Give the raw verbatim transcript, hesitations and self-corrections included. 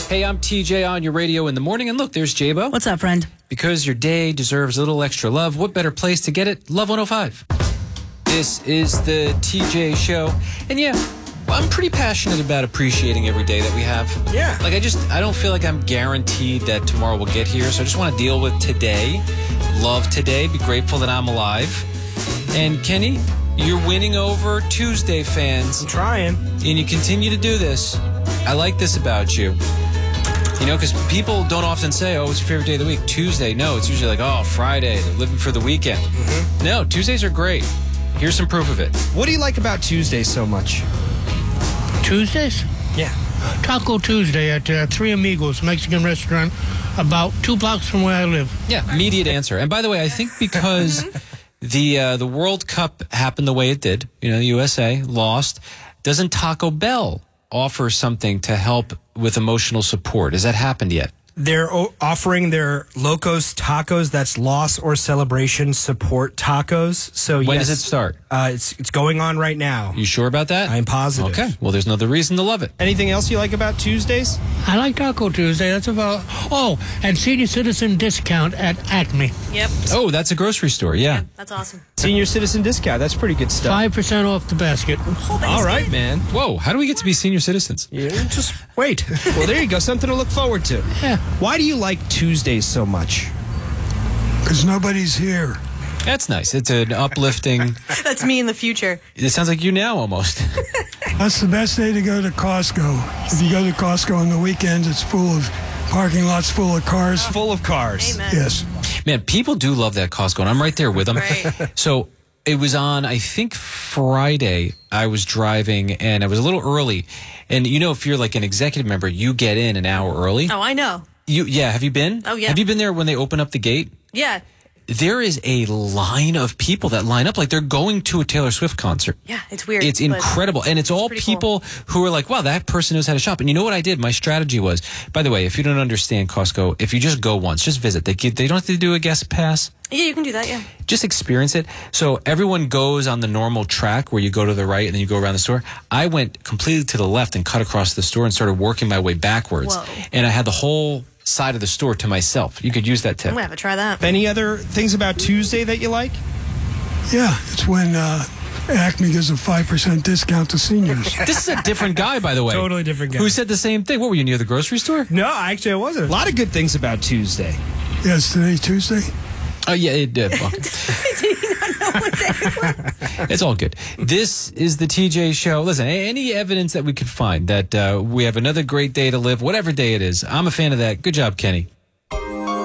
Hey, I'm T J on your radio in the morning. And look, there's J-Bo. What's up, friend? Because your day deserves a little extra love, what better place to get it? Love one oh five. This is the T J Show. And yeah, I'm pretty passionate about appreciating every day that we have. Yeah. Like, I just, I don't feel like I'm guaranteed that tomorrow will get here. So I just want to deal with today. Love today. Be grateful that I'm alive. And Kenny, you're winning over Tuesday fans. I'm trying. And you continue to do this. I like this about you. You know, because people don't often say, oh, what's your favorite day of the week? Tuesday. No, it's usually like, oh, Friday. They're living for the weekend. Mm-hmm. No, Tuesdays are great. Here's some proof of it. What do you like about Tuesdays so much? Tuesdays? Yeah. Taco Tuesday at uh, Three Amigos Mexican restaurant about two blocks from where I live. Yeah, immediate answer. And by the way, I think because the uh, the World Cup happened the way it did, you know, the U S A lost, doesn't Taco Bell offer something to help with emotional support? Has that happened yet? They're o- offering their Locos Tacos. That's loss or celebration support tacos. So When yes, does it start? Uh, it's it's going on right now. You sure about that? I'm positive. Okay. Well, there's another reason to love it. Anything else you like about Tuesdays? I like Taco Tuesday. That's about... Oh, and senior citizen discount at Acme. Yep. Oh, that's a grocery store. Yeah. Yeah, that's awesome. Senior citizen discount. That's pretty good stuff. five percent off the basket. All right, man. Whoa, how do we get to be senior citizens? Yeah, just wait. Well, there you go. Something to look forward to. Yeah. Why do you like Tuesdays so much? Because nobody's here. That's nice. It's an uplifting... That's me in the future. It sounds like you now, almost. That's the best day to go to Costco. If you go to Costco on the weekends, it's full of parking lots full of cars. Full of cars. Amen. Yes. Man, people do love that Costco, and I'm right there with them. Right. So it was on, I think, Friday. I was driving, and I was a little early. And, you know, if you're like an executive member, you get in an hour early. Oh, I know. You, yeah, have you been? Oh, yeah. Have you been there when they open up the gate? Yeah. There is a line of people that line up like they're going to a Taylor Swift concert. Yeah, it's weird. It's incredible. And it's all pretty people cool. who are like, wow, that person knows how to shop. And you know what I did? My strategy was, by the way, if you don't understand Costco, if you just go once, just visit. They, give, they don't have to do a guest pass. Yeah, you can do that, yeah. Just experience it. So everyone goes on the normal track where you go to the right and then you go around the store. I went completely to the left and cut across the store and started working my way backwards. Whoa. And I had the whole side of the store to myself. You could use that tip. I'm going to have to try that. Any other things about Tuesday that you like? Yeah, it's when uh, Acme gives a five percent discount to seniors. This is a different guy, by the way. Totally different guy. Who said the same thing? What, were you near the grocery store? No, actually I wasn't. A lot of good things about Tuesday. Yes, today's Tuesday. Oh, yeah, it did. Well, it's all good. This is the T J Show. Listen, any evidence that we could find that uh, we have another great day to live, whatever day it is, I'm a fan of that. Good job, Kenny.